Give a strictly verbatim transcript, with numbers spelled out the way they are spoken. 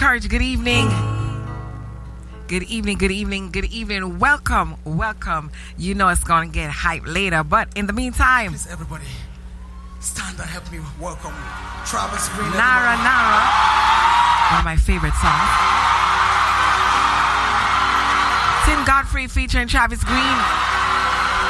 Courage, good evening. Good evening, good evening, good evening. Welcome, welcome. You know it's going to get hyped later, but in the meantime, please, everybody, stand and help me welcome Travis Green. Nara everybody. Nara, one of my favorite songs. Tim Godfrey featuring Travis Green.